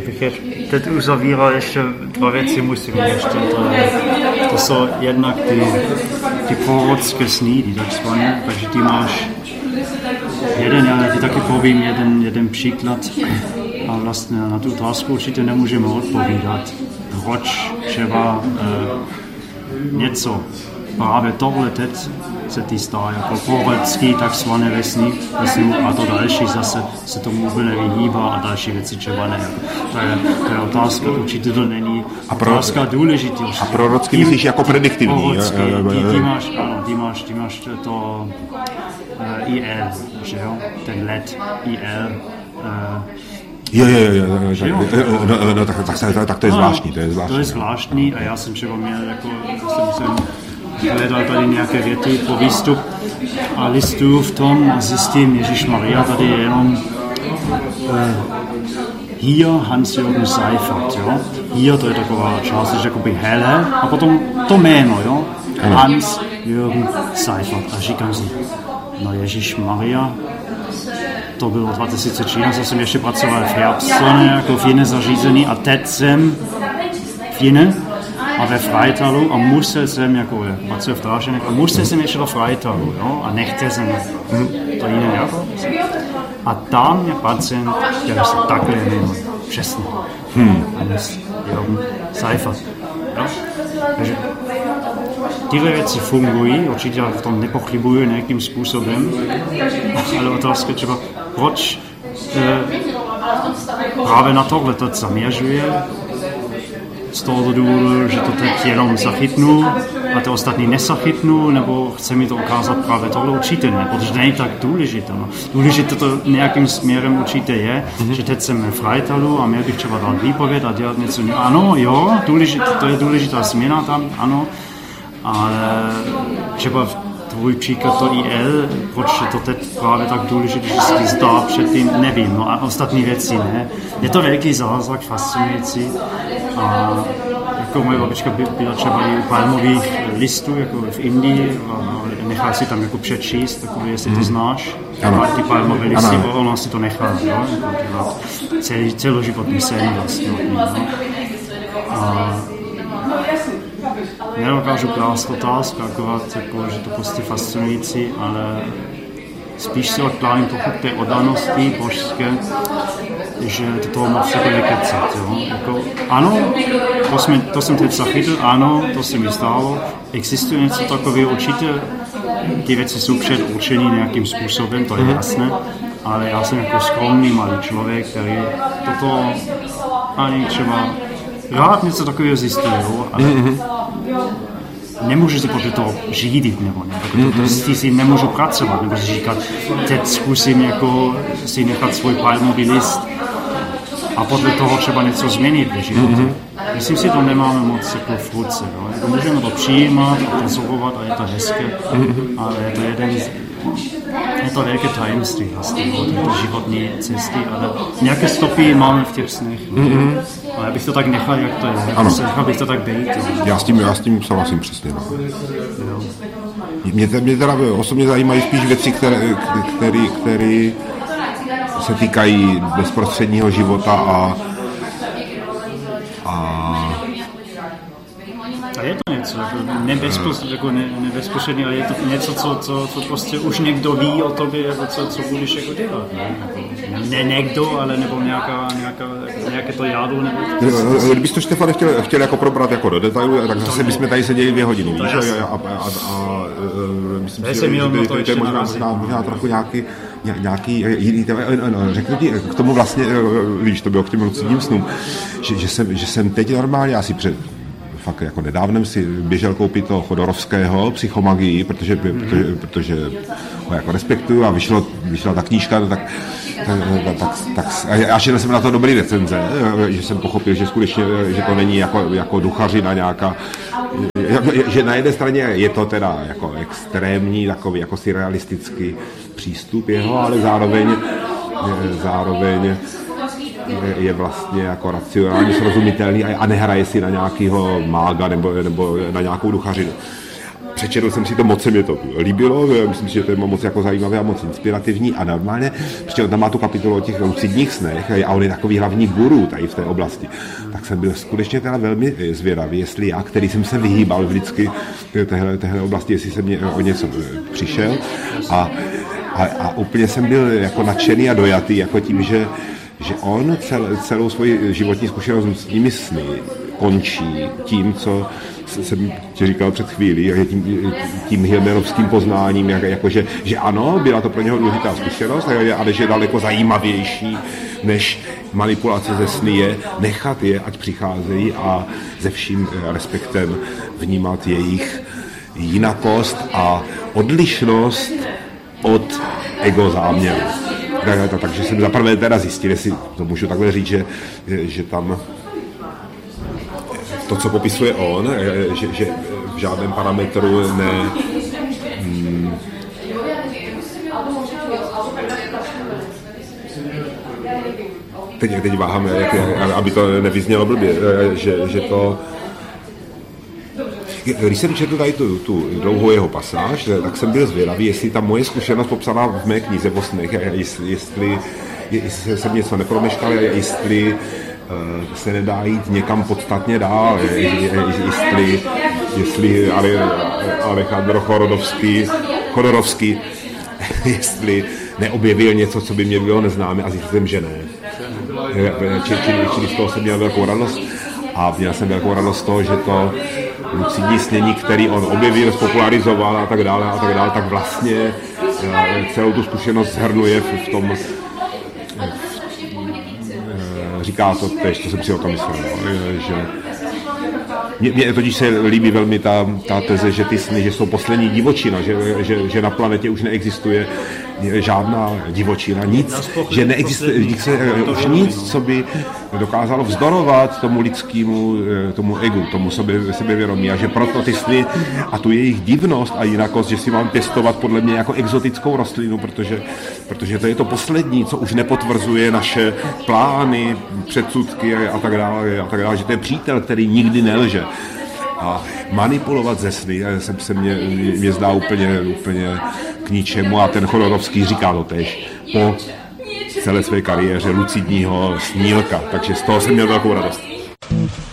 bych teď uzavíral ještě dva věci, musím ještě. To jsou jednak ty prorocké sny, takzvané, takže ty máš já ti taky povím jeden příklad a vlastně na tu otázku určitě nemůžeme odpovídat, proč třeba něco právě tohle teď se ty stá jako prorocký takzvané ve snu a to další zase se tomu úplně vyhýbá a další věci třeba ne. To je otázka, určitě to není otázka důležitosti. A prorocký myslíš jako prediktivní? Ty máš to IL, že jo, ten LED IL. Tak to je zvláštní. To je zvláštní a já jsem třeba měl jsem hledal tady nějaké věty po výstup a listuju v tom a zjistím, Ježišmarja, tady je jenom hier Hans-Jürgen Seifert, jo? Hier to je taková část, jakoby hele a potom to jméno, jo? Hans-Jürgen Seifert a říkám si, no Ježišmarja, to bylo 2013, jsem ještě pracoval v Herbstone, jako v jiné zařízení a teď jsem v jiné a ve Freitalu a musel jsem, jako pracuji v Dráženech, a musel jsem ještě do Freitalu, jo, a nechtěl jsem to jiné, jako. A tam je pacient, který se takhle jmenuje, přesně. Hans-Jürgen Seifert, jo. Takže tyhle věci fungují, určitě v tom nepochybuju nějakým způsobem, ale otázka třeba, proč právě na tohle to zaměřuje, z toho důvodu, že to teď jenom zachytnu a to ostatní nezachytnu, nebo chce mi to ukázat právě tohle určitě ne, protože není tak důležité. No. Důležité to nějakým směrem určitě je, že teď jsem v Freitalu a měl bych třeba dát výpověď a dělat něco. Ano, jo, to je důležitá změna tam, ano, ale třeba tvůj příklad to IL, proč je to teď právě tak důležité, že se ti zdá předtím, nevím, no a ostatní věci ne. Je to velký zázrak, fascinující a jako moje babička byla třeba i u palmových listů, jako v Indii a nechal si tam jako přečíst, takové, jestli to znáš, ty palmové listy, ona si to nechala, jo, jako celoživotní sen vlastně od ní, no. A nedokážu klást otázku, akorát jako, že to prostě fascinující, ale spíš se odkláním trochu k té oddanosti božské, že do toho moc jako nekecat, jo. Jako, ano, to jsem teď zachytil, ano, to se mi stalo, existuje něco takového, určitě ty věci jsou předurčený nějakým způsobem, to je jasné, ale já jsem jako skromný malý člověk, který toto ani třeba rád něco takového zjistil, ale nemůžu si podle toho řídit, nebo ne, si nemůžu pracovat, nebo si říkat, teď zkusím jako si nechat svůj palmový list a podle toho třeba něco změnit v životě. Myslím si, to nemáme moc jako v ruce, no. Jako můžeme to přijímat a pozorovat a je to hezké, ale je to velké tajemství vlastně, to životní cesty, ale nějaké stopy máme v těch snech. Ale já bych to tak nechal, jak to je, nechal bych to tak být. Já s tím souhlasím přesně. No. Mě teda osobně zajímají spíš věci, které se týkají bezprostředního života a je to něco, jako nebezprostřední, ale je to něco, co prostě už někdo ví o tobě, jako co budeš jako dělat. Ne někdo, ale nebo nějaké to jádu. Kdybys to, Štefane, chtěl jako probrat jako do detailu, tak zase bychom tady seděli 2 hodiny, víš? A myslím si, že to je možná trochu nějaký jiný téma. Řeknu ti k tomu vlastně, víš, to bylo k těm lucidním snům, že jsem teď normálně asi fakt jako nedávnem si běžel koupit toho Chodorovského Psychomagii, protože ho jako respektuju a vyšla ta knížka, tak a šel jsem na to dobrý recenze, že jsem pochopil, že skutečně, že to není jako duchařina nějaká, že na jedné straně je to teda jako extrémní, takový jako surrealistický přístup jeho, ale zároveň je vlastně jako racionálně srozumitelný a nehraje si na nějakého mága nebo na nějakou duchařinu. přečetl jsem si to, moc se mi to líbilo, myslím si, že to je moc jako zajímavé a moc inspirativní a normálně, protože on tam má tu kapitolu o těch lucidních snech a on je takový hlavní guru tady v té oblasti. Tak jsem byl skutečně teda velmi zvědavý, jestli já, který jsem se vyhýbal vždycky téhle oblasti, jestli jsem mě o něco přišel a úplně jsem byl jako nadšený a dojatý jako tím, že on celou svoji životní zkušenost s nimi sny končí tím, co jsem ti říkal před chvílí, tím Hilmerovským poznáním, jakože, že ano, byla to pro něho důležitá zkušenost, ale že je daleko zajímavější, než manipulace ze sny je nechat je, ať přicházejí a se vším respektem vnímat jejich jinakost a odlišnost od ego záměru. Takže jsem zaprvé teda zjistil, jestli to můžu takhle říct, že tam to, co popisuje on, že v žádném parametru Teď váhám, aby to nevyznělo blbě, že to... Když jsem četl tady tu dlouhou jeho pasáž, tak jsem byl zvědavý, jestli ta moje zkušenost popsaná v mé knize o snech, jestli jsem něco nepromeškal, jestli se nedá jít někam podstatně dál, jestli Alejandro Chodorovský jestli neobjevil něco, co by mě bylo neznámé, a zjistil jsem, že ne. Čili z toho jsem měl velkou radost a měl jsem velkou radost z toho, že to lucidní snění, který on objevil, spopularizoval a tak dále, tak vlastně celou tu zkušenost shrnuje v tom, říká to tež, co jsem si o tom myslel, že mně totiž se líbí velmi ta teze, že ty sny, že jsou poslední divočina, že na planetě už neexistuje žádná divočina, nic, že neexistuje už nic, co by dokázalo vzdorovat tomu lidskému, tomu egu, tomu sebevědomí, a že proto ty sny a tu jejich divnost a jinakost, že si mám pěstovat podle mě jako exotickou rostlinu, protože to je to poslední, co už nepotvrzuje naše plány, předsudky a tak dále, že to je přítel, který nikdy nelže. A manipulovat ze sny se mě zdá úplně k ničemu, a ten Chodorovský říká to tež po celé své kariéře lucidního snílka, takže z toho jsem měl velkou radost.